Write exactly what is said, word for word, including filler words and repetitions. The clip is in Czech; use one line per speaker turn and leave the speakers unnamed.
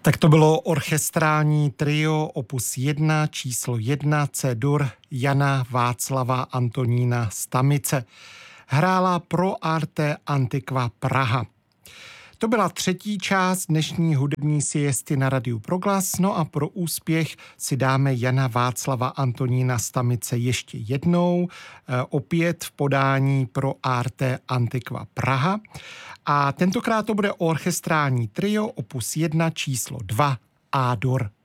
Tak to bylo orchestrální trio opus jedna číslo jedna C-dur Jana Václava Antonína Stamice. Hrála Pro Arte Antiqua Praha. To byla třetí část dnešní hudební siesty na Radiu Proglas, no a pro úspěch si dáme Jana Václava Antonína Stamice ještě jednou, opět v podání Pro Arte Antiqua Praha. A tentokrát to bude orchestrální trio opus jedna číslo dva A-dur.